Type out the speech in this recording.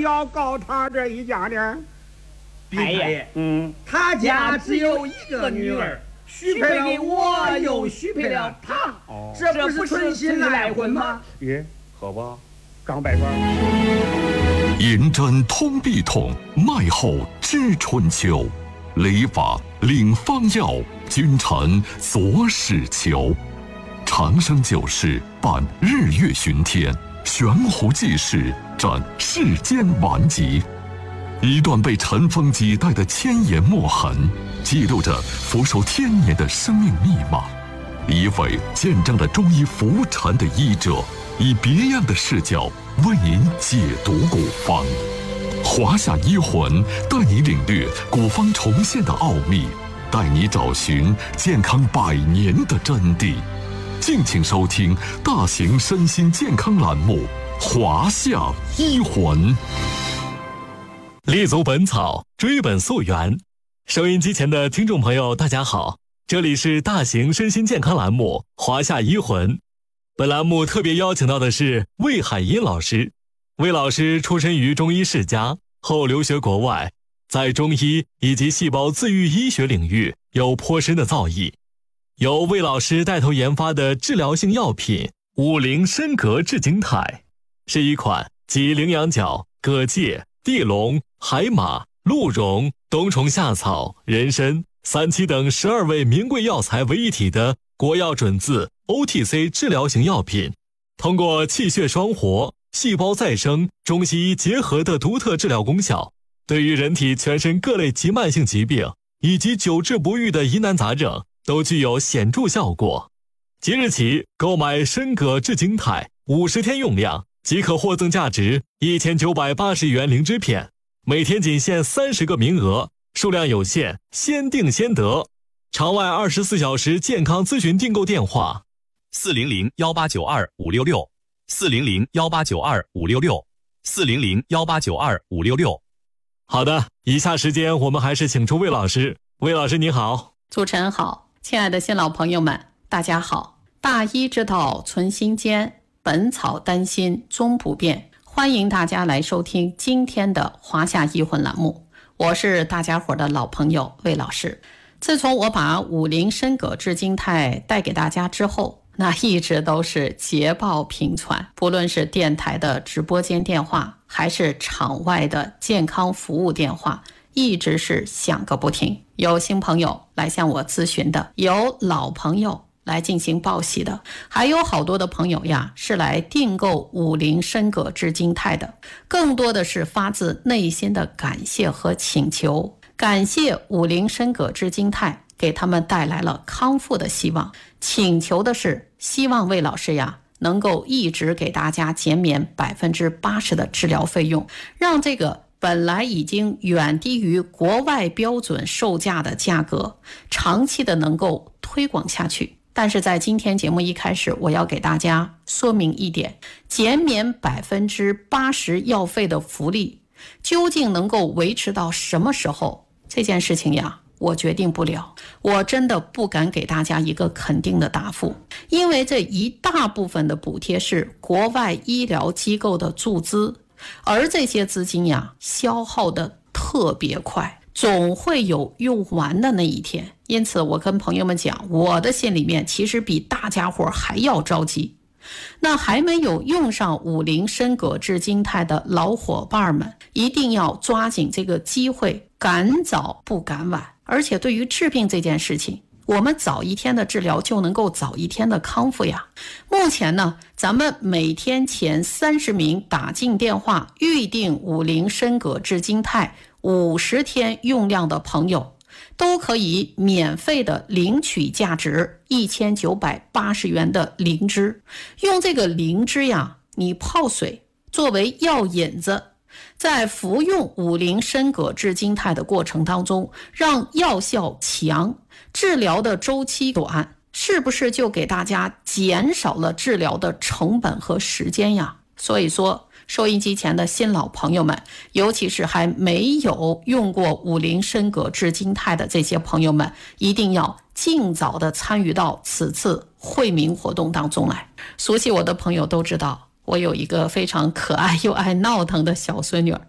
要告他这一家呢？ 太爷， 他家只有一个女儿，许配给我，又许配了他，这不是存心赖婚吗？ 耶，好吧，刚拜官。 银针通臂痛，脉后知春秋。理法领方药，君臣佐使求。长生久视，伴日月巡天，悬壶济世，展世间顽疾。一段被尘封几代的千言墨痕，记录着俯首天年的生命密码。一位见证了中医浮沉的医者，以别样的视角为您解读古方。华夏医魂带你领略古方重现的奥秘，带你找寻健康100年的真谛。敬请收听大型身心健康栏目《华夏医魂》。 立足本草，追本溯源。收音机前的听众朋友，大家好，这里是大型身心健康栏目《华夏医魂》。本栏目特别邀请到的是魏海英老师。魏老师出身于中医世家，后留学国外，在中医以及细胞自愈医学领域有颇深的造诣。由魏老师带头研发的治疗性药品五苓参葛治惊肽，是一款集羚羊角、葛芥、地龙、海马、鹿茸、冬虫夏草、人参、三七等12味名贵药材为一体的国药准字 OTC 治疗型药品，通过气血双活、细胞再生、中西医结合的独特治疗功效，对于人体全身各类急慢性疾病以及久治不愈的疑难杂症都具有显著效果。即日起购买参葛治惊肽50天用量，即可获赠价值1980元灵芝片，每天仅限30个名额，数量有限，先订先得。场外24小时健康咨询订购电话：400-1892-566，400-1892-566，400-1892-566。好的，以下时间我们还是请出魏老师。魏老师你好。 主持人好，亲爱的新老朋友们，大家好。大医之道存心间，本草丹心终不变。欢迎大家来收听今天的华夏医魂栏目，我是大家伙的老朋友魏老师。自从我把五苓参葛治惊肽带给大家之后，那一直都是捷报频传，不论是电台的直播间电话，还是场外的健康服务电话，一直是响个不停。有新朋友来向我咨询的，有老朋友来进行报喜的，还有好多的朋友呀是来订购五苓参葛治惊肽的，更多的是发自内心的感谢和请求。感谢五苓参葛治惊肽给他们带来了康复的希望，请求的是希望魏老师呀能够一直给大家减免80%的治疗费用，让这个本来已经远低于国外标准售价的价格长期的能够推广下去。但是在今天节目一开始，我要给大家说明一点，减免80%药费的福利究竟能够维持到什么时候，这件事情呀我决定不了，我真的不敢给大家一个肯定的答复，因为这一大部分的补贴是国外医疗机构的注资，而这些资金呀消耗的特别快，总会有用完的那一天。因此我跟朋友们讲，我的心里面其实比大家伙还要着急。那还没有用上五苓参葛治惊肽的老伙伴们，一定要抓紧这个机会，赶早不赶晚。而且对于治病这件事情，我们早一天的治疗就能够早一天的康复呀。目前呢，咱们每天前30名打进电话预定五苓参葛治惊肽50天用量的朋友，都可以免费的领取价值1980元的灵芝。用这个灵芝呀，你泡水作为药引子，在服用五苓参葛治惊肽的过程当中，让药效强，治疗的周期短，是不是就给大家减少了治疗的成本和时间呀？所以说收音机前的新老朋友们，尤其是还没有用过五苓参葛治惊肽的这些朋友们，一定要尽早的参与到此次惠民活动当中来。熟悉我的朋友都知道，我有一个非常可爱又爱闹腾的小孙女儿，